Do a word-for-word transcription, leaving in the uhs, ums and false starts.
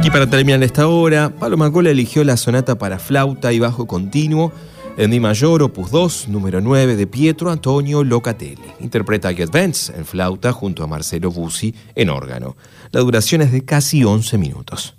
Y para terminar esta hora, Pablo Mancola eligió la sonata para flauta y bajo continuo en mi mayor, opus dos, número nueve, de Pietro Antonio Locatelli. Interpreta a Get Vance en flauta junto a Marcelo Busi en órgano. La duración es de casi once minutos.